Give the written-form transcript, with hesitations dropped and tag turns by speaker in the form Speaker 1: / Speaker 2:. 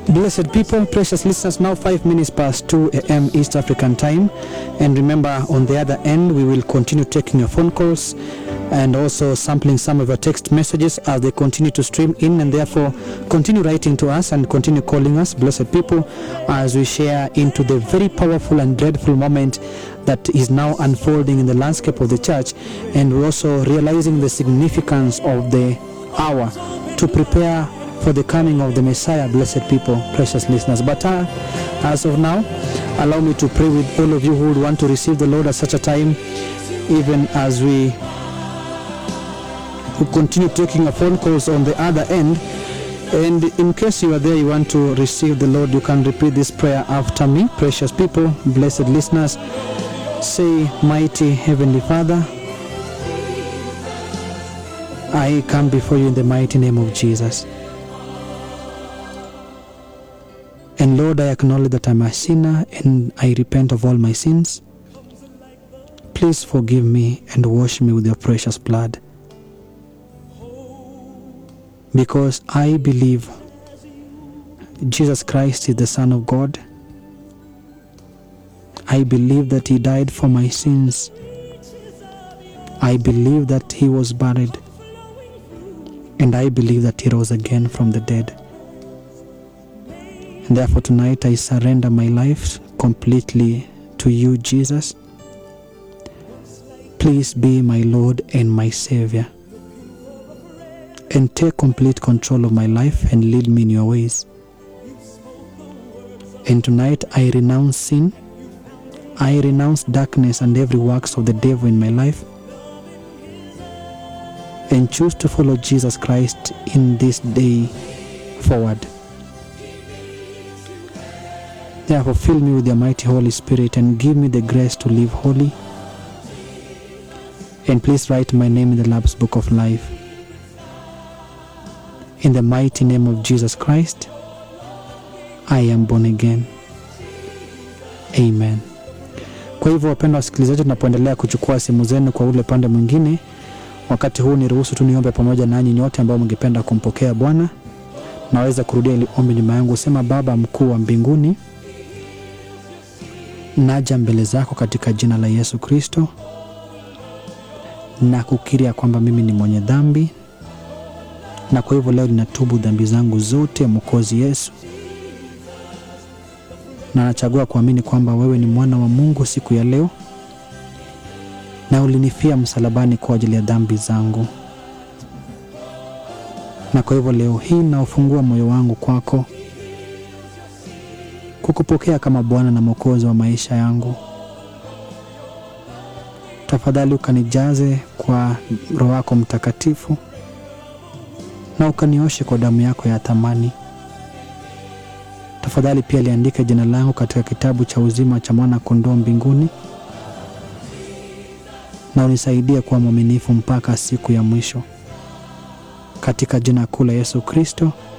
Speaker 1: Blessed people, precious listeners, now 5 minutes past 2 a.m. East African time. And remember, on the other end, we will continue taking your phone calls and also sampling some of your text messages as they continue to stream in, and therefore continue writing to us and continue calling us, blessed people, as we share into the very powerful and dreadful moment that is now unfolding in the landscape of the church. And we're also realizing the significance of the hour to prepare for the coming of the Messiah, blessed people, precious listeners. But as of now, allow me to pray with all of you who would want to receive the Lord at such a time, even as we continue taking our phone calls on the other end. And in case you are there, you want to receive the Lord, you can repeat this prayer after me, precious people, blessed listeners. Say, mighty Heavenly Father, I come before you in the mighty name of Jesus. And Lord, I acknowledge that I'm a sinner and I repent of all my sins. Please forgive me and wash me with your precious blood. Because I believe Jesus Christ is the Son of God. I believe that He died for my sins. I believe that He was buried. And I believe that He rose again from the dead. And therefore tonight I surrender my life completely to you, Jesus. Please be my Lord and my Savior. And take complete control of my life and lead me in your ways. And tonight I renounce sin. I renounce darkness and every works of the devil in my life. And choose to follow Jesus Christ in this day forward. Therefore, fill me with your mighty Holy Spirit and give me the grace to live holy. And please write my name in the Lamb's Book of Life. In the mighty name of Jesus Christ, I am born again. Amen. Kwa hivyo wapendwa wasikilizaji, tunapoendelea kuchukua simu zenu kwa ule pande mwingine, wakati huu niruhusu tu niombe pamoja nanyi nyote ambao mngependa kumpokea Bwana. Naweza kurudia ili ombi nyuma yangu. Sema, Baba mkuu wa mbinguni, naja mbele zako katika jina la Yesu Kristo na kukiria kwamba mimi ni mwenye dhambi, na kwa hivyo leo ninatubu dhambi zangu zote, Mwokozi Yesu, na nachagua kuamini kwamba wewe ni mwana wa Mungu siku ya leo na ulinifia msalabani kwa ajili ya dhambi zangu. Na kwa hivyo leo hii naufungua moyo wangu kwako, kukupokea kama Bwana na Mwokozi wa maisha yangu. Tafadhali ukanijaze kwa Roho yako Mtakatifu na ukanioshe kwa damu yako ya thamani. Tafadhali pia liandike jina langu katika kitabu cha uzima cha mwana kondoo mbinguni, na unisaidie kuwa mwaminifu mpaka siku ya mwisho. Katika jina kuu la Yesu Kristo,